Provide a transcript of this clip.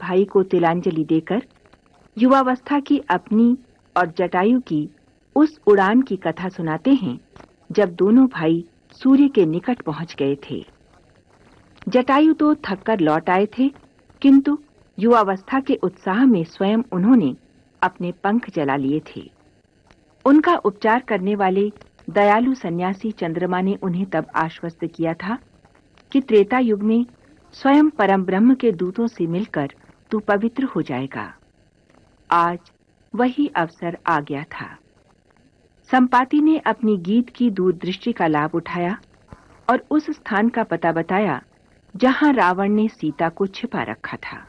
भाई को तिलांजलि देकर युवावस्था की अपनी और जटायु की उस उड़ान की कथा सुनाते हैं जब दोनों भाई सूर्य के निकट पहुंच गए थे। जटायु तो थककर लौट आए थे, किंतु युवावस्था के उत्साह में स्वयं उन्होंने अपने पंख जला लिए थे। उनका उपचार करने वाले दयालु सन्यासी चंद्रमा ने उन्हें तब आश्वस्त किया था कि त्रेता युग में स्वयं परम ब्रह्म के दूतों से मिलकर तू पवित्र हो जाएगा। आज वही अवसर आ गया था। संपाति ने अपनी गीत की दूरदृष्टि का लाभ उठाया और उस स्थान का पता बताया जहां रावण ने सीता को छिपा रखा था।